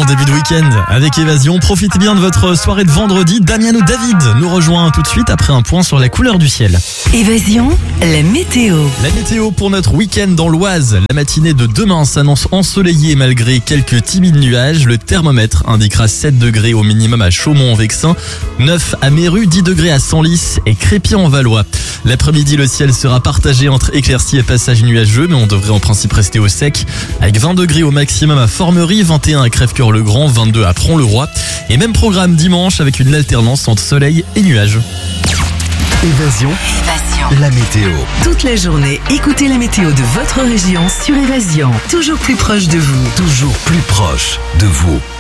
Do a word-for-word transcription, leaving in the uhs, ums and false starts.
bon début de week-end avec Évasion. Profitez bien de votre soirée de vendredi. Damien ou David nous rejoint tout de suite après un point sur la couleur du ciel. Évasion, la météo. La météo pour notre week-end dans l'Oise. La matinée de demain s'annonce ensoleillée malgré quelques timides nuages. Le thermomètre indiquera sept degrés au minimum à Chaumont-en-Vexin, neuf à Méru, dix degrés à Senlis et Crépy-en-Valois. L'après-midi, le ciel sera partagé entre éclaircies et passages nuageux, mais on devrait en principe rester au sec, avec vingt degrés au maximum à Formerie, vingt et un à Crèvecœur-le-Grand, vingt-deux à Tron-le-Roi. Et même programme dimanche avec une alternance entre soleil et nuages. Évasion, Évasion. la météo. Toute la journée, écoutez la météo de votre région sur Évasion. Toujours plus proche de vous. Toujours plus proche de vous.